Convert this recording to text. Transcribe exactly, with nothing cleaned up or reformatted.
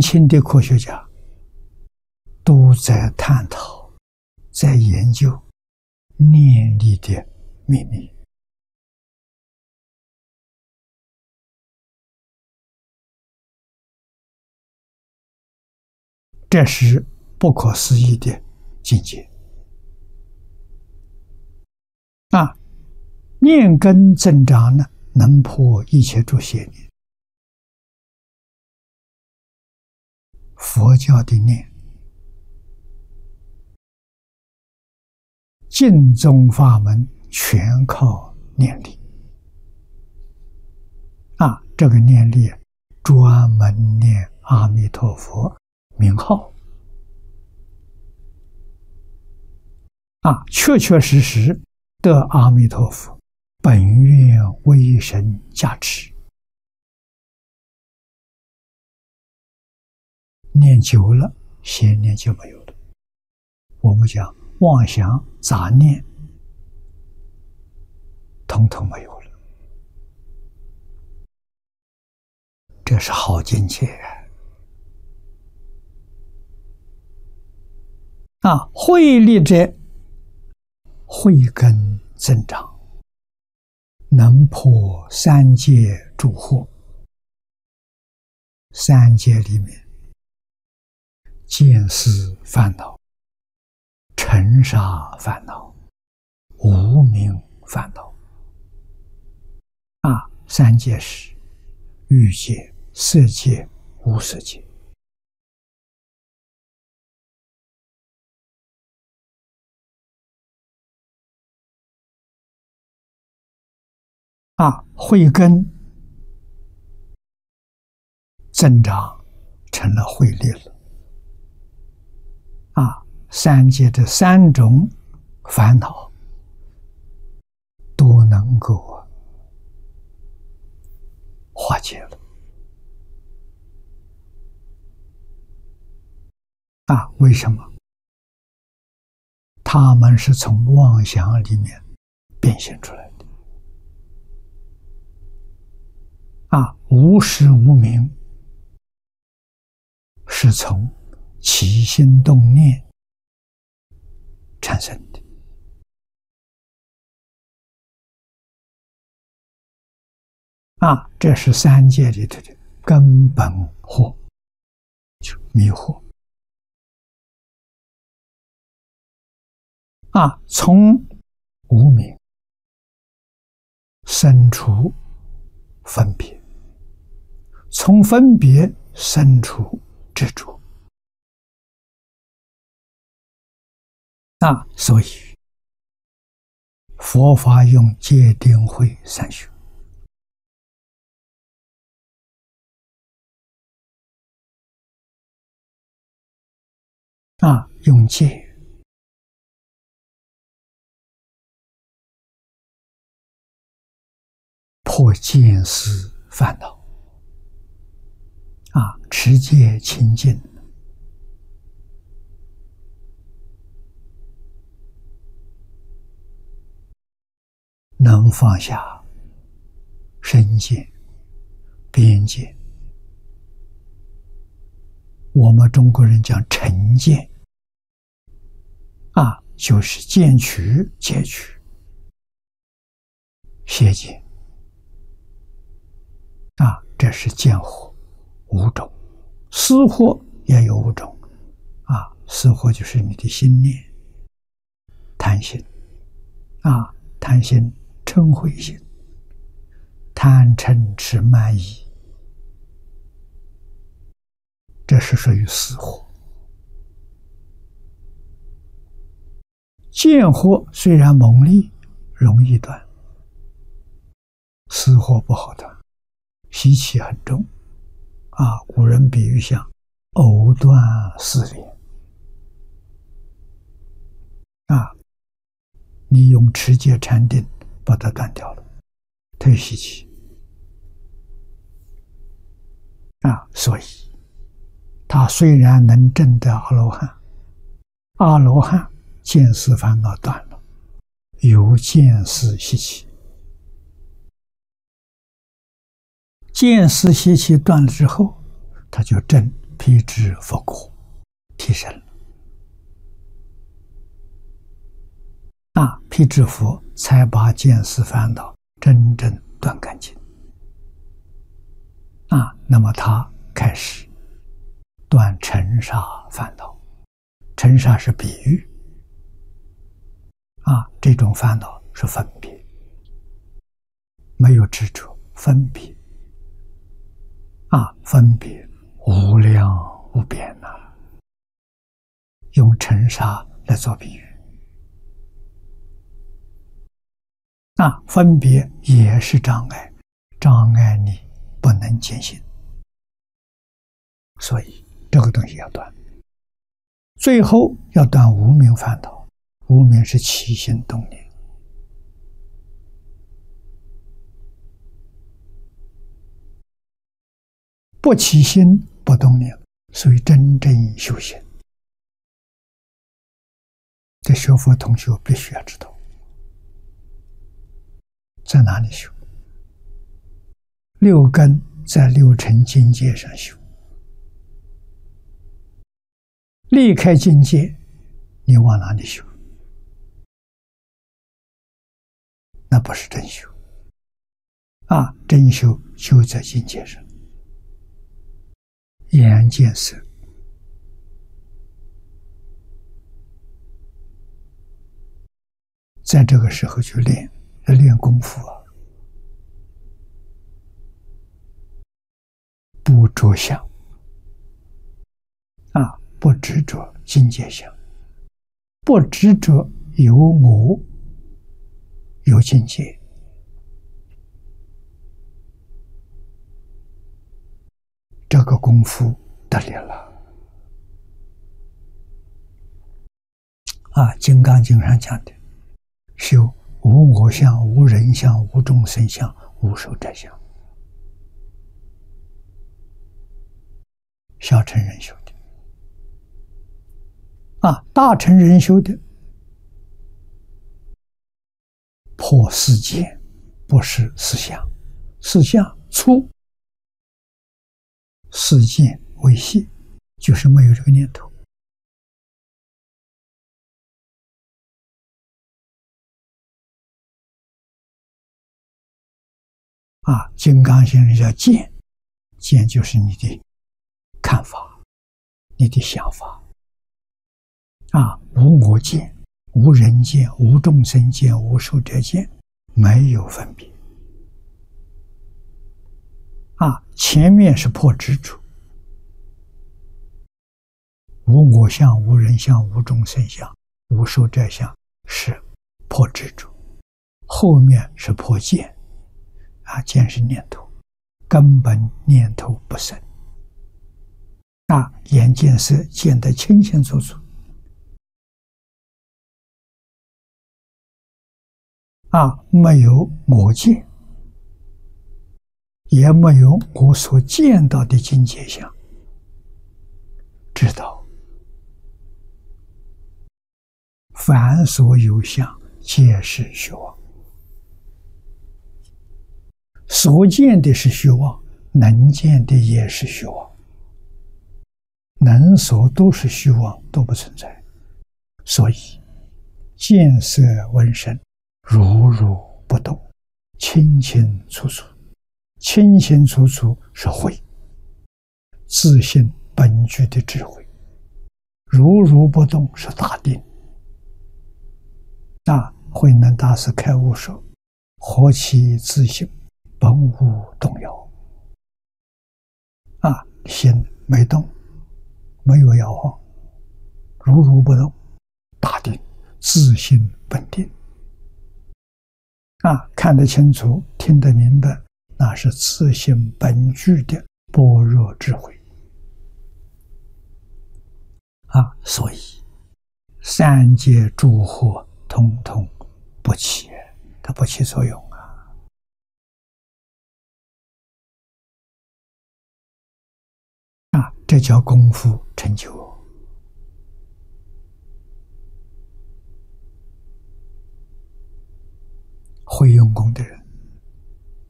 轻的科学家都在探讨，在研究念力的秘密。这是不可思议的境界啊！念根增长呢，能破一切诸邪念。佛教的念，净宗法门全靠念力啊！这个念力专门念阿弥陀佛名号啊，确确实实得阿弥陀佛本愿威神加持。念久了，邪念就没有了。我们讲妄想、杂念，统统没有了。这是好境界啊！慧力者，慧根增长，能破三界诸惑。三界里面，见思烦恼、尘沙烦恼、无明烦恼啊！三界是欲界、色界、无色界。啊，慧根增长成了慧力了。啊，三界的三种烦恼都能够化解了。啊，为什么？他们是从妄想里面变现出来的。啊，无始无明是从起心动念产生的。啊，这是三界里头的根本惑，就迷惑。啊，从无明生出分别，从分别生出执着。啊，所以佛法用戒定慧三学。啊，用戒破见思烦恼。啊，持戒清净，能放下身见、边界。我们中国人讲成见，啊，就是见取、戒取、邪见。啊，这是见惑五种，思惑也有五种。啊，思惑就是你的心念，贪心，啊，贪心、嗔恚心，贪嗔痴慢疑，这是属于思惑。见惑虽然猛烈，容易断，思惑不好断，习气很重。啊，古人比喻像藕断丝连。啊，你用持戒禅定把它断掉了，它有习气。啊，所以他虽然能证得阿罗汉，阿罗汉见思烦恼断了，有见思习气。见思习气断了之后，他就证辟支佛果，提升了。啊，辟支佛才把见思烦恼真正断干净。啊，那么他开始断尘沙烦恼。尘沙是比喻。啊，这种烦恼是分别，没有执着，分别。啊，分别无量无边呐、啊，用尘沙来做比喻。啊，分别也是障碍，障碍你不能见性，所以这个东西要断。最后要断无明烦恼，无明是起心动念。不起心不动念，所以真正修行。这学佛同学必须要知道，在哪里修？六根在六尘境界上修，离开境界，你往哪里修？那不是真修。啊，真修就在境界上。眼见色，在这个时候去练，练功夫啊，不着相，啊，不执着境界相，不执着有我，有境界。这个功夫得力了。啊，《金刚经》上讲的，修无我相、无人相、无众生相、无寿者相。小乘人修的，啊，大乘人修的，破四见，不是四相，四相粗。四见为细，就是没有这个念头。啊，金刚先生叫见，见就是你的看法，你的想法。啊，无我见，无人见，无众生见，无寿者见，没有分别。啊，前面是破执着，无我相、无人相、无众生相、无寿者相，是破执着；后面是破见，啊，见是念头，根本念头不生。啊，眼见色见得清清楚楚。啊，没有我见。也没有我所见到的境界相，知道凡所有相，皆是虚妄。所见的是虚妄，能见的也是虚妄，能所都是虚妄，都不存在。所以见色闻声，如如不动，清清楚楚。清清楚楚是慧，自性本具的智慧；如如不动是大定。那慧能大师开悟说：“何其自性，本无动摇。”啊，心没动，没有摇晃，如如不动，大定，自性本定。啊，看得清楚，听得明白。那是自性本具的般若智慧啊，所以三界诸惑统统不起，它不起作用啊。啊，这叫功夫成就。会用功的人，